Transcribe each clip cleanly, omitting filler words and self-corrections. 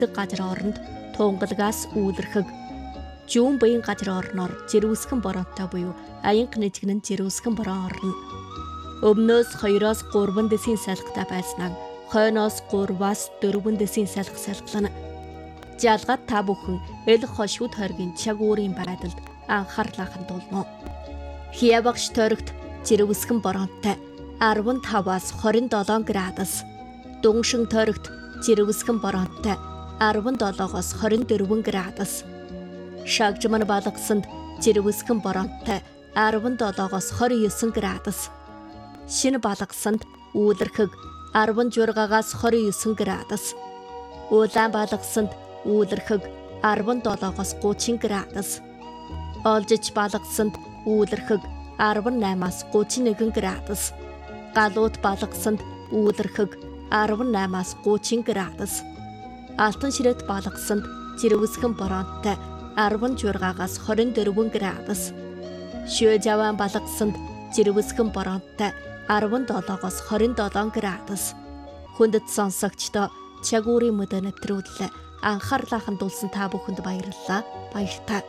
газар оронд тунгалгаас үүлэрхэг. Жүүн буян газар орноор жирүүсгэн боронтой буюу аянга нэжгэн жирүүсгэн борон орно. Өмнөөс 2-оос 3 дэсийн салхитай байснаа хойноос 3-аас 4 дэсийн салхи салхилна. Жалгаад та бүхэн эл хошууд хоргийн чаг уурын байдалд анхаарлаа хандуулна. Хия багш тойрогт жирүүсгэн боронтой 15-аас 27 градус. Дүншин тойрогт жирүүсгэн боронтой 17-оос 24 градус. Шагжман балгасанд жирүүсгэн боронтой 17-оос 29 градус. Шинэ балгасанд үүлэрхэг 16-аас 29 градус. Улаан балгасанд үүлэрхэг 17-оос 30 градус. Олжич балгасанд үүлэрхэг 18-аас 31 градус. Галууд балгасанд үүлэрхэг 18-аас 30 градус. Алтан ширэт балгасанд жирүүсгэн боронтой 16-аас 24 градус. Шөө жаван балгасанд жирүүсгэн боронтой 17-оос 27 градус. Хүндэт сонсогчдоо чаг уурын мөдөө нэвтрүүлэлээ анхаарлаа хандуулсан та бүхэнд баярлалаа. Баяртай.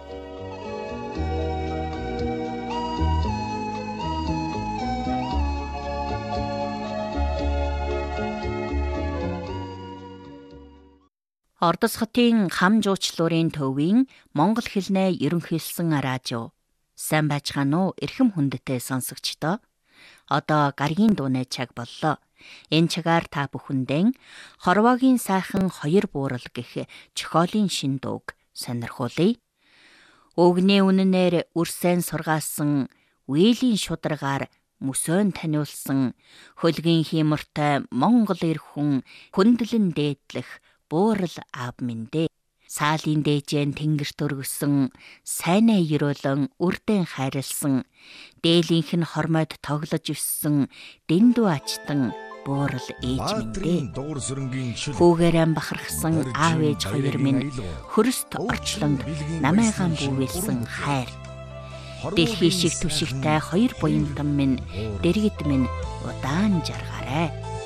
Ордос хотын хам жуучлуурын төвийн Монгол хэлний ерөнхийлсөн радио. Сайн байцгаана уу эрхэм хүндэтэй сонсогчдоо. Одоо гаргийн дууны цаг боллоо. Энэ цагаар та бүхэндээ хорвоогийн сайхан 2 буурал гэх зохиолын шин дууг сонирхуулъя. Өгний үнэнээр үрсэн сургаасан үеийн шударгаар мөсөөн таниулсан хөлгийн хиймортой Монгол эр хүн хүндлэн дээдлэх буурал аав минь. Саалын дээжэн тэнгэрт өргөсөн, сайнаа ерөөлөн үрдэн хайрлсан, дээлийнх нь хормойд тоглож өссөн, дэндүү ачтан буурал ээж минь. Хүүгээрэн бахархсан аав ээж хоёр минь хөрөст орчлонд намайгаан бүүвэлсэн хайр. Дэлхий шиг түшигтэй 2 буянтан минь, дэргэд минь удаан жаргаарай.